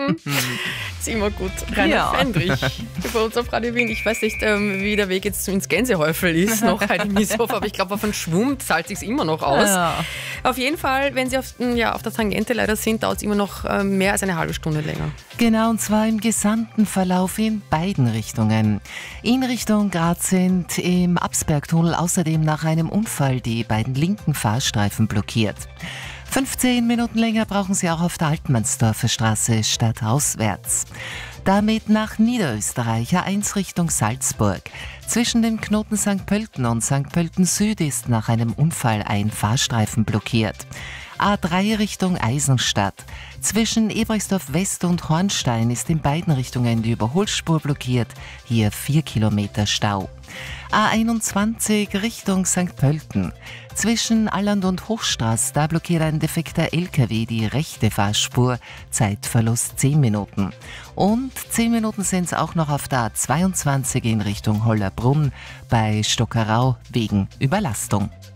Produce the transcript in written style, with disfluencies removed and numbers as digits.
Ist immer gut. Rainer Fendrich bei uns auf Radio Wien. Ich weiß nicht, wie der Weg jetzt ins Gänsehäufel ist, noch Heidi Mieshofer, aber ich glaube, auf einen Schwumm zahlt sich immer noch aus. Ja. Auf jeden Fall, wenn Sie auf der Tangente leider sind, dauert es immer noch mehr als eine halbe Stunde länger. Genau, und zwar im gesamten Verlauf in beiden Richtungen. In Richtung Graz sind im Absbergtunnel außerdem nach einem Unfall die beiden linken Fahrstreifen blockiert. 15 Minuten länger brauchen Sie auch auf der Altmannsdorfer Straße stadtauswärts. Damit nach Niederösterreich, A1 Richtung Salzburg. Zwischen dem Knoten St. Pölten und St. Pölten Süd ist nach einem Unfall ein Fahrstreifen blockiert. A3 Richtung Eisenstadt. Zwischen Ebrechtsdorf West und Hornstein ist in beiden Richtungen die Überholspur blockiert. Hier 4 Kilometer Stau. A21 Richtung St. Pölten. Zwischen Alland und Hochstraß, da blockiert ein defekter LKW die rechte Fahrspur. Zeitverlust 10 Minuten. Und 10 Minuten sind es auch noch auf der A22 in Richtung Hollerbrunn bei Stockerau wegen Überlastung.